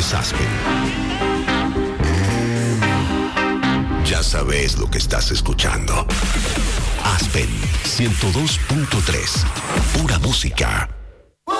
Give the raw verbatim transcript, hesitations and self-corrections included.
es Aspen. Ya sabes lo que estás escuchando. Aspen ciento dos punto tres. Pura música.